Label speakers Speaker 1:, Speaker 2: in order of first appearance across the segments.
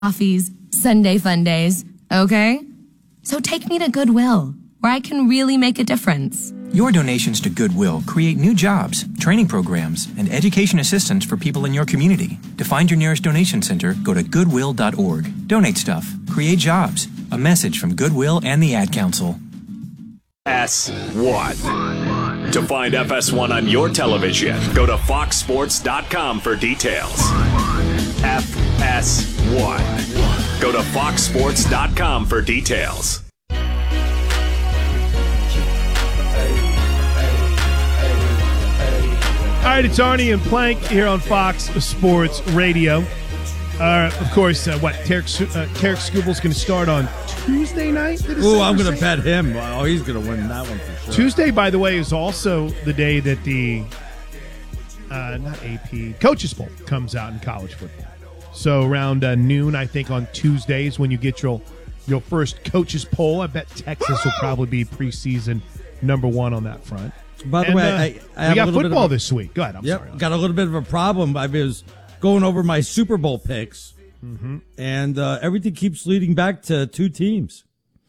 Speaker 1: coffees, Sunday fun days, okay? So take me to Goodwill, where I can really make a difference.
Speaker 2: Your donations to Goodwill create new jobs, training programs, and education assistance for people in your community. To find your nearest donation center, go to goodwill.org. Donate stuff. Create jobs. A message from Goodwill and the Ad Council.
Speaker 3: FS1. To find FS1 on your television, go to foxsports.com for details. FS1. Go to foxsports.com for details.
Speaker 4: All right, it's Arnie and Plank here on Fox Sports Radio. Of course, Tarek Skubal's going to start on Tuesday night?
Speaker 5: Oh, I'm going to bet him. Oh, he's going to win that one for sure.
Speaker 4: Tuesday, by the way, is also the day that the, not AP, Coaches Poll comes out in college football. So around noon, I think, on Tuesdays when you get your first Coaches Poll. I bet Texas will probably be preseason number one on that front.
Speaker 5: By the way,
Speaker 4: we got football this week. Go ahead. I'm sorry.
Speaker 5: Got a little bit of a problem. I was going over my Super Bowl picks, and everything keeps leading back to two teams.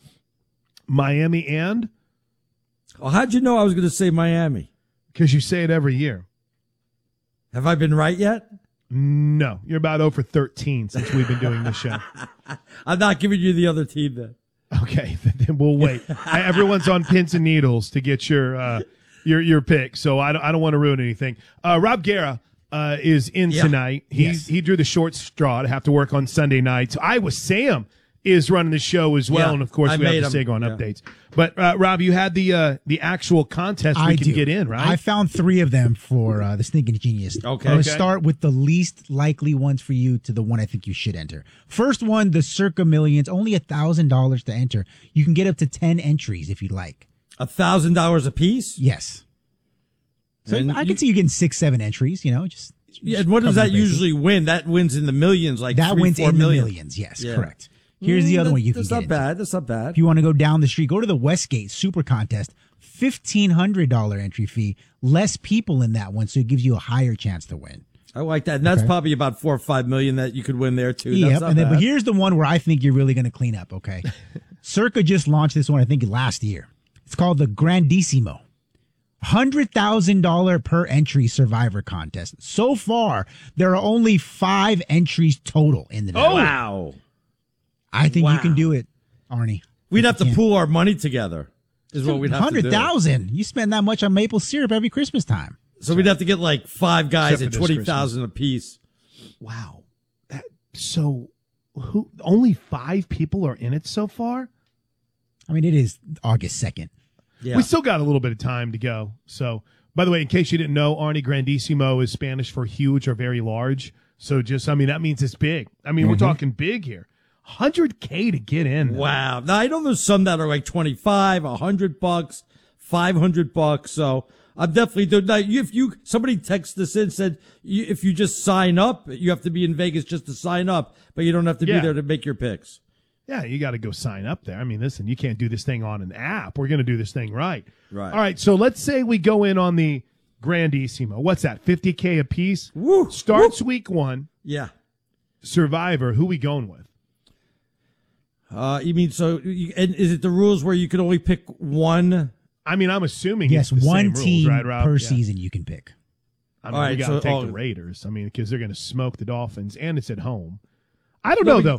Speaker 4: Miami and?
Speaker 5: Well, how'd you know I was going to say Miami?
Speaker 4: Because you say it every year.
Speaker 5: Have I been right yet?
Speaker 4: No. You're about 0 for 13 since we've been doing this show.
Speaker 5: I'm not giving you the other team then.
Speaker 4: Okay, then we'll wait. Everyone's on pins and needles to get your pick, so I don't want to ruin anything. Rob Guerra is in tonight. He drew the short straw to have to work on Sunday nights. Iowa Sam is running the show as well, and of course we have the Sagon updates. But Rob, you had the actual contest we can get in, right?
Speaker 6: I found 3 of them for the Sneaking Genius.
Speaker 5: Okay.
Speaker 6: I'm going to start with the least likely ones for you to the one I think you should enter. First one, the Circa Millions, only $1,000 to enter. You can get up to 10 entries if you'd like.
Speaker 5: $1,000 a piece?
Speaker 6: Yes. So I can see you getting 6-7 entries, just
Speaker 5: and what does that usually win? That wins in the millions, like
Speaker 6: that
Speaker 5: 3,
Speaker 6: wins
Speaker 5: 4
Speaker 6: in
Speaker 5: million.
Speaker 6: the millions, yes, correct. Here's the other one you can get.
Speaker 5: That's not bad.
Speaker 6: If you want to go down the street, go to the Westgate Super Contest, $1,500 entry fee, less people in that one, so it gives you a higher chance to win.
Speaker 5: I like that. And that's probably about 4 or 5 million that you could win there too.
Speaker 6: Yep. But here's the one where I think you're really going to clean up. Okay. Circa just launched this one, I think last year. It's called the Grandissimo. $100,000 per entry Survivor contest. So far, there are only 5 entries total in the
Speaker 5: Oh, wow.
Speaker 6: I think you can do it, Arnie.
Speaker 5: We'd have to pool our money together, is what we'd have to do.
Speaker 6: $100,000. You spend that much on maple syrup every Christmas time.
Speaker 5: So we'd have to get like 5 guys at $20,000 a piece.
Speaker 4: Wow. So only 5 people are in it so far?
Speaker 6: I mean, it is August 2nd.
Speaker 4: Yeah. We still got a little bit of time to go. So, by the way, in case you didn't know, Arnie, Grandissimo is Spanish for huge or very large. So that means it's big. I mean, we're talking big here. $100K to get in.
Speaker 5: Wow. Now, I know there's some that are like $25, $100, $500. So I'm definitely doing that. Somebody texted us in and said, if you just sign up, you have to be in Vegas just to sign up, but you don't have to be there to make your picks.
Speaker 4: Yeah, you got to go sign up there. I mean, listen, you can't do this thing on an app. We're going to do this thing right.
Speaker 5: Right.
Speaker 4: All right, so let's say we go in on the Grandissimo. What's that, $50K a piece?
Speaker 5: Woo.
Speaker 4: Starts week 1.
Speaker 5: Yeah.
Speaker 4: Survivor, who we going with?
Speaker 5: You mean, and is it the rules where you can only pick one?
Speaker 4: I mean, I'm assuming
Speaker 6: yes,
Speaker 4: it's the
Speaker 6: one
Speaker 4: same
Speaker 6: team
Speaker 4: rules, right, Rob?
Speaker 6: per season you can pick.
Speaker 4: I mean, we got to take the Raiders. I mean, because they're going to smoke the Dolphins, and it's at home. I don't know, though.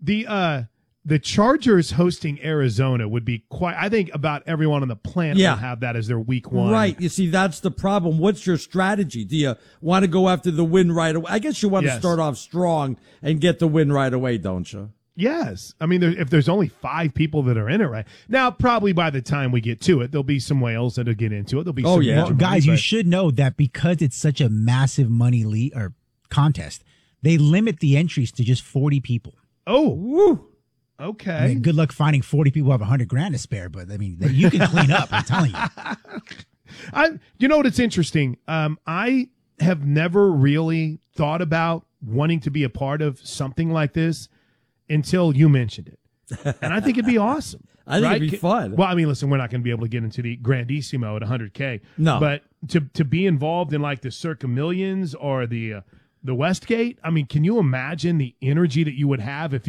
Speaker 4: The Chargers hosting Arizona would be quite. I think about everyone on the planet will have that as their week 1.
Speaker 5: Right. You see, that's the problem. What's your strategy? Do you want to go after the win right away? I guess you want to start off strong and get the win right away, don't you?
Speaker 4: Yes. I mean, if there's only 5 people that are in it right now, probably by the time we get to it, there'll be some whales that'll get into it. There'll be some
Speaker 6: well, guys, you should know that because it's such a massive money or contest, they limit the entries to just 40 people.
Speaker 4: Oh, woo. Okay.
Speaker 6: I mean, good luck finding 40 people who have $100,000 to spare, but I mean, you can clean up. I'm telling you.
Speaker 4: You know what? It's interesting. I have never really thought about wanting to be a part of something like this until you mentioned it, and I think it'd be awesome.
Speaker 5: I think it'd be fun.
Speaker 4: Well, I mean, listen, we're not going to be able to get into the Grandissimo at $100K.
Speaker 5: No,
Speaker 4: but to be involved in like the Circa Millions or the The Westgate. I mean, can you imagine the energy that you would have if